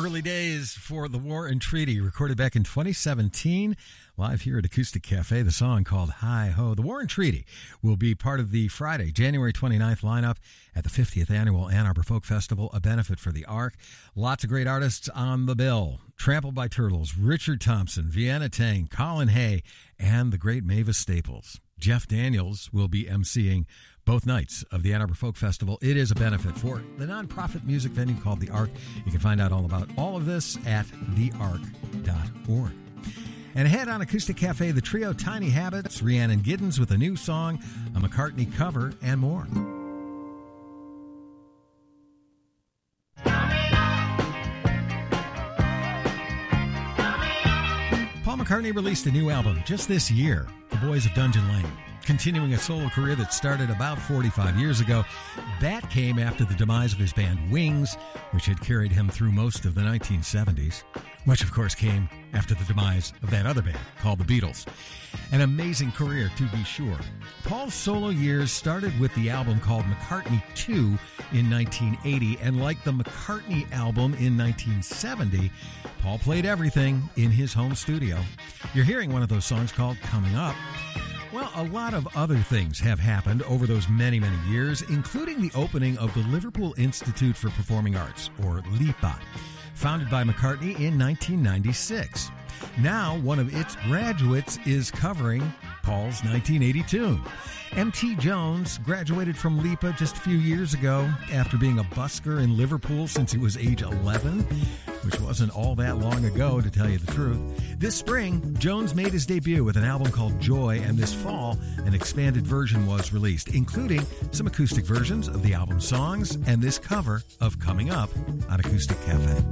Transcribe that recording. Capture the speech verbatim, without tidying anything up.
Early days for The War and Treaty, recorded back in twenty seventeen, live here at Acoustic Cafe. The song called Hi Ho. The War and Treaty will be part of the Friday, January twenty-ninth lineup at the fiftieth Annual Ann Arbor Folk Festival, a benefit for the Ark. Lots of great artists on the bill. Trampled by Turtles, Richard Thompson, Vienna Tang, Colin Hay, and the great Mavis Staples. Jeff Daniels will be emceeing both nights of the Ann Arbor Folk Festival. It is a benefit for the nonprofit music venue called The Ark. You can find out all about all of this at the ark dot org. And ahead on Acoustic Cafe, the trio Tiny Habits, Rhiannon Giddens with a new song, a McCartney cover, and more. Paul McCartney released a new album just this year, The Boys of Dungeon Lane. Continuing a solo career that started about forty-five years ago, that came after the demise of his band Wings, which had carried him through most of the nineteen seventies, which of course came after the demise of that other band called the Beatles. An amazing career, to be sure. Paul's solo years started with the album called McCartney two in nineteen eighty, and like the McCartney album in nineteen seventy, Paul played everything in his home studio. You're hearing one of those songs called Coming Up. Well, a lot of other things have happened over those many, many years, including the opening of the Liverpool Institute for Performing Arts, or LIPA, founded by McCartney in nineteen ninety-six. Now, one of its graduates is covering Paul's nineteen eighty tune. M T Jones graduated from LIPA just a few years ago after being a busker in Liverpool since he was age eleven, which wasn't all that long ago, to tell you the truth. This spring, Jones made his debut with an album called Joy, and this fall, an expanded version was released, including some acoustic versions of the album songs and this cover of Coming Up on Acoustic Cafe.